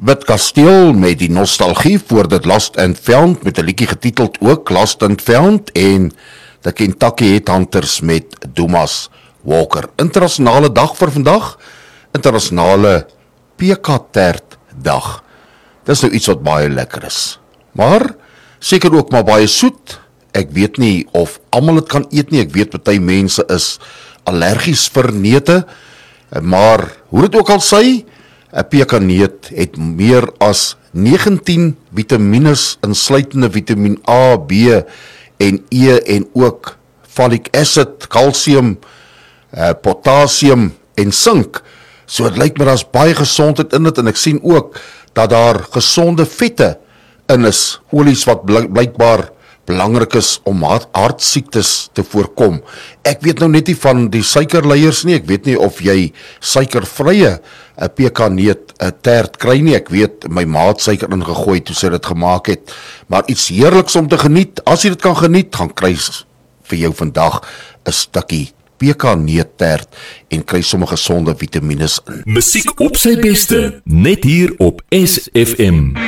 Elizabeth Kasteel met die nostalgie voor dit Lost and Found, met 'n liedjie getiteld ook Lost and Found, en die Kentucky Headhunters met Dumas Walker. Internasionale dag vir vandag, internasionale PK-tert dag. Dis nou iets wat baie lekker is, maar seker ook maar baie soet. Ek weet nie of almal dit kan eet nie, ek weet party mense is allergies vir neute, maar hoe dit ook al sy, 'n PK-neut het meer as 19 vitamines, insluitende vitamine A, B en E en ook folic acid, calcium, potassium en sink. So het lyk my daar's baie gesondheid in dit, en ek sien ook dat daar gesonde vette in is, olies wat blykbaar belangrik is om hartsiektes te voorkom. Ek weet nou net nie van die suikerleiers nie, ek weet nie of jy suikervrye PK-neut tert kry nie, ek weet my ma het suiker ingegooi toe sy dit gemaak het, maar iets heerliks om te geniet. As jy dit kan geniet, gaan kry vir jou vandag 'n stukkie PK-neut tert en kry sommige gesonde vitamines in. Musiek op sy beste, net hier op SFM.